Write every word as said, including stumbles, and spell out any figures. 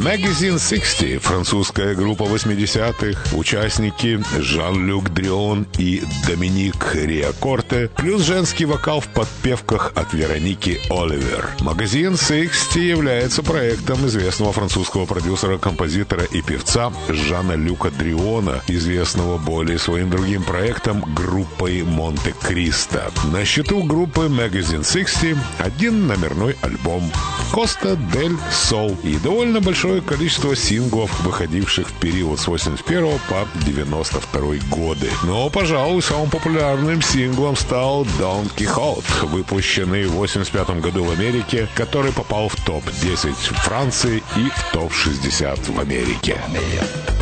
Magazine шестьдесят, французская группа восьмидесятых, участники Жан-Люк Дрион и Доминик Риакорте, плюс женский вокал в подпевках от Вероники Оливер. Magazine шестьдесят является проектом известного французского продюсера, композитора и певца Жана-Люка Дриона, известного более своим другим проектом группой Монте-Кристо. На счету группы Magazine шестьдесят один номерной альбом «Коста дель Сол» и довольно большое количество синглов, выходивших в период с восемьдесят первого по девяносто второй годы. Но, пожалуй, самым популярным синглом стал «Дон Кихот», выпущенный в восемьдесят пятом году в Америке, который попал в топ десять Франции и в топ шестьдесят в Америке.